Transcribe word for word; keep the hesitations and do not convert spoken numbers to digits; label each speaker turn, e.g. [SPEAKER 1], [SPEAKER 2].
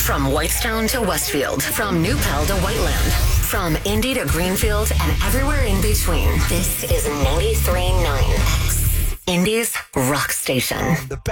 [SPEAKER 1] From Whitestone to Westfield, from New Pell to Whiteland, from Indy to Greenfield and everywhere in between. This is ninety-three point nine X, Indy's rock station.